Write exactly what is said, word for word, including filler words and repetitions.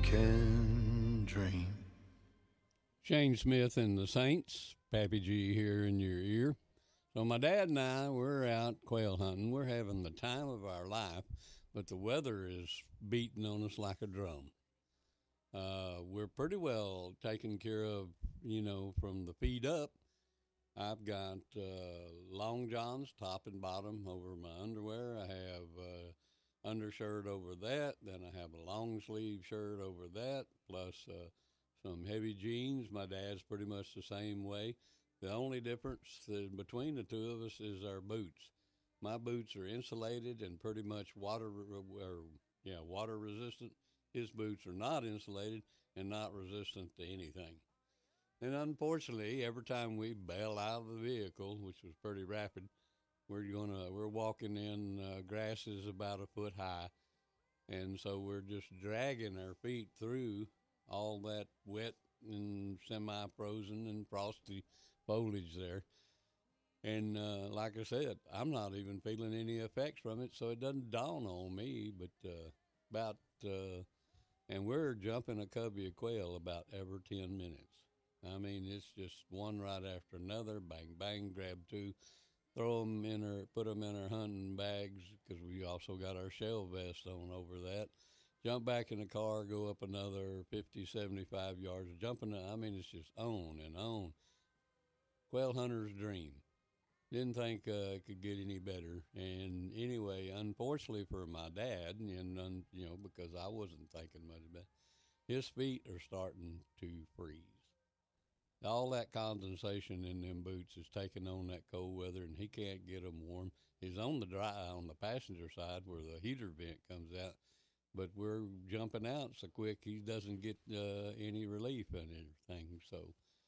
can dream. Shane Smith and the Saints, Pappy G here in your ear. So my dad and I, we're out quail hunting. We're having the time of our life, but the weather is beating on us like a drum. Uh, we're pretty well taken care of, you know, from the feet up. I've got uh, long johns, top and bottom, over my underwear. I have uh, undershirt over that. Then I have a long sleeve shirt over that, plus uh, some heavy jeans. My dad's pretty much the same way. The only difference between the two of us is our boots. My boots are insulated and pretty much water, or, yeah, water resistant. His boots are not insulated and not resistant to anything. And unfortunately, every time we bail out of the vehicle, which was pretty rapid, we're gonna we're walking in uh, grasses about a foot high, and so we're just dragging our feet through all that wet and semi-frozen and frosty foliage there. And uh, like I said, I'm not even feeling any effects from it, so it doesn't dawn on me. But uh, about uh, and we're jumping a covey of quail about every ten minutes. I mean, it's just one right after another. Bang, bang, grab two, throw them in our, put them in our hunting bags because we also got our shell vest on over that. Jump back in the car, go up another fifty, seventy-five yards. Jumping, I mean, it's just on and on. Quail hunter's dream. Didn't think uh, it could get any better. And anyway, unfortunately for my dad, and, and you know, because I wasn't thinking much about it, his feet are starting to freeze. All that condensation in them boots is taking on that cold weather, and he can't get them warm. He's on the dry on the passenger side where the heater vent comes out, but we're jumping out so quick he doesn't get uh, any relief and everything. So